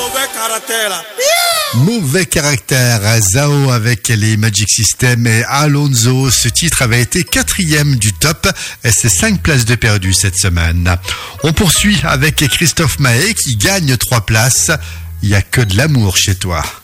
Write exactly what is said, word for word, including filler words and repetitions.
mauvais caractère là. Mauvais caractère, Zao avec les Magic System et Alonso. Ce titre avait été quatrième du top et c'est cinq places de perdu cette semaine. On poursuit avec Christophe Maé qui gagne trois places. Il n'y a que de l'amour chez toi.